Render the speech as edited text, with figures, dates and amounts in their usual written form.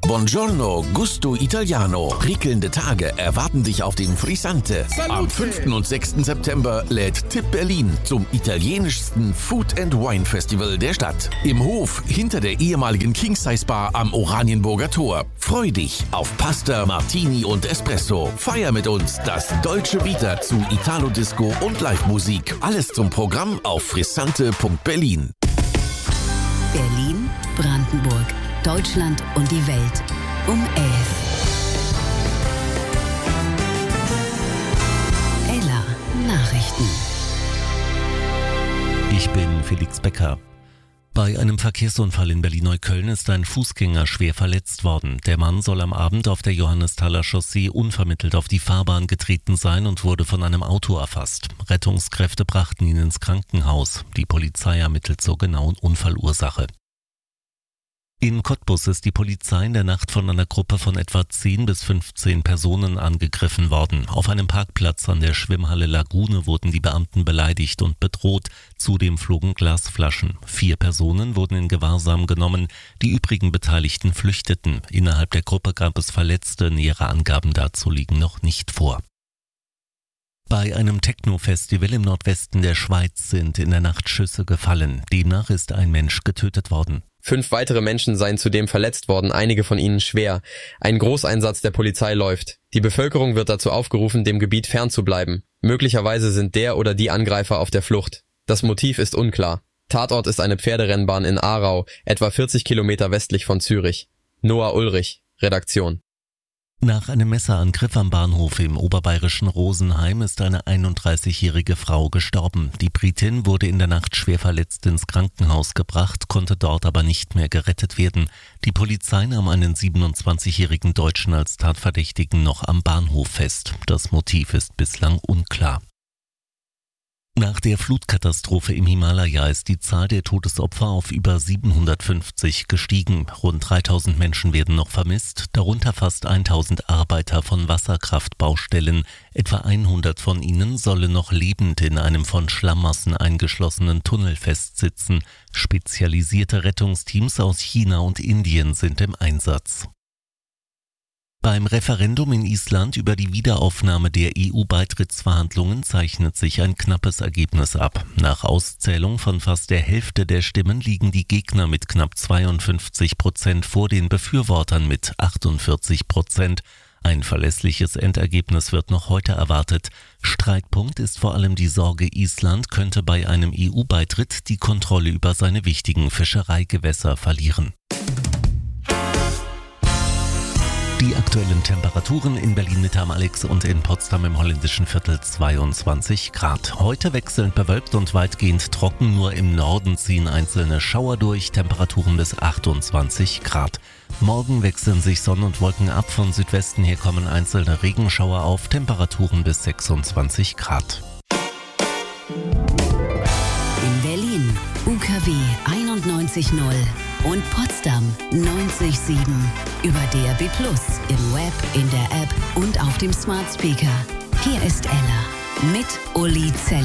Buongiorno, Gusto Italiano. Prickelnde Tage erwarten dich auf dem Frizzante. Am 5. und 6. September lädt Tipp Berlin zum italienischsten Food and Wine Festival der Stadt. Im Hof hinter der ehemaligen King Size Bar am Oranienburger Tor. Freu dich auf Pasta, Martini und Espresso. Feier mit uns das deutsche Vita zu Italo-Disco und Live-Musik. Alles zum Programm auf frizzante.berlin. Berlin, Brandenburg, Deutschland und die Welt um 11. Ella Nachrichten. Ich bin Felix Becker. Bei einem Verkehrsunfall in Berlin-Neukölln ist ein Fußgänger schwer verletzt worden. Der Mann soll am Abend auf der Johannesthaler Chaussee unvermittelt auf die Fahrbahn getreten sein und wurde von einem Auto erfasst. Rettungskräfte brachten ihn ins Krankenhaus. Die Polizei ermittelt zur genauen Unfallursache. In Cottbus ist die Polizei in der Nacht von einer Gruppe von etwa 10 bis 15 Personen angegriffen worden. Auf einem Parkplatz an der Schwimmhalle Lagune wurden die Beamten beleidigt und bedroht. Zudem flogen Glasflaschen. 4 Personen wurden in Gewahrsam genommen. Die übrigen Beteiligten flüchteten. Innerhalb der Gruppe gab es Verletzte. Nähere Angaben dazu liegen noch nicht vor. Bei einem Techno-Festival im Nordwesten der Schweiz sind in der Nacht Schüsse gefallen. Demnach ist ein Mensch getötet worden. 5 weitere Menschen seien zudem verletzt worden, einige von ihnen schwer. Ein Großeinsatz der Polizei läuft. Die Bevölkerung wird dazu aufgerufen, dem Gebiet fernzubleiben. Möglicherweise sind der oder die Angreifer auf der Flucht. Das Motiv ist unklar. Tatort ist eine Pferderennbahn in Aarau, etwa 40 Kilometer westlich von Zürich. Noah Ulrich, Redaktion. Nach einem Messerangriff am Bahnhof im oberbayerischen Rosenheim ist eine 31-jährige Frau gestorben. Die Britin wurde in der Nacht schwer verletzt ins Krankenhaus gebracht, konnte dort aber nicht mehr gerettet werden. Die Polizei nahm einen 27-jährigen Deutschen als Tatverdächtigen noch am Bahnhof fest. Das Motiv ist bislang unklar. Nach der Flutkatastrophe im Himalaya ist die Zahl der Todesopfer auf über 750 gestiegen. Rund 3000 Menschen werden noch vermisst, darunter fast 1000 Arbeiter von Wasserkraftbaustellen. Etwa 100 von ihnen sollen noch lebend in einem von Schlammmassen eingeschlossenen Tunnel festsitzen. Spezialisierte Rettungsteams aus China und Indien sind im Einsatz. Beim Referendum in Island über die Wiederaufnahme der EU-Beitrittsverhandlungen zeichnet sich ein knappes Ergebnis ab. Nach Auszählung von fast der Hälfte der Stimmen liegen die Gegner mit knapp 52% vor den Befürwortern mit 48%. Ein verlässliches Endergebnis wird noch heute erwartet. Streitpunkt ist vor allem die Sorge, Island könnte bei einem EU-Beitritt die Kontrolle über seine wichtigen Fischereigewässer verlieren. Die aktuellen Temperaturen in Berlin-Mitte am Alex und in Potsdam im holländischen Viertel 22 Grad. Heute wechselnd bewölkt und weitgehend trocken, nur im Norden ziehen einzelne Schauer durch, Temperaturen bis 28 Grad. Morgen wechseln sich Sonne und Wolken ab, von Südwesten her kommen einzelne Regenschauer auf, Temperaturen bis 26 Grad. In Berlin UKW 91.0 und Potsdam 90.7. Über DAB+, im Web, in der App und auf dem Smart Speaker. Hier ist Ella mit Uli Zeller.